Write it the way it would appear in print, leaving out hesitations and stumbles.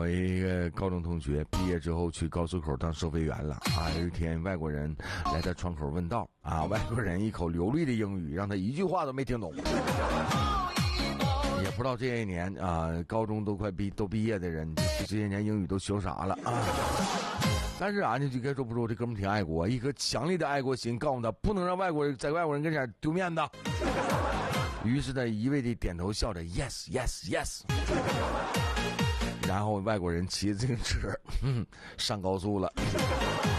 我一个高中同学毕业之后去高速口当收费员了啊。有一天外国人来他窗口问道啊，外国人一口流利的英语，让他一句话都没听懂。也不知道这些年啊，高中都毕业的人，这些年英语都学啥了啊？但是啊，你就该说不说，这哥们挺爱国，一颗强烈的爱国心，告诉他不能让外国人跟前丢面子。于是他一味地点头笑着 ，yes yes yes。然后外国人骑自行车上高速了。